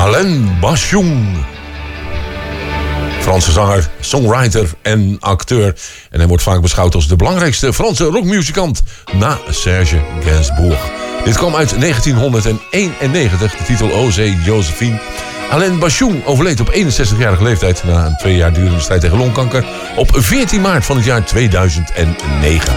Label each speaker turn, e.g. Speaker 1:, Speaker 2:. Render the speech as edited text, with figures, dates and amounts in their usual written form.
Speaker 1: Alain Bashung. Franse zanger, songwriter en acteur. En hij wordt vaak beschouwd als de belangrijkste Franse rockmuzikant na Serge Gainsbourg. Dit kwam uit 1991, de titel Ozé Josephine. Alain Bashung overleed op 61-jarige leeftijd na een 2 jaar durende strijd tegen longkanker op 14 maart van het jaar 2009.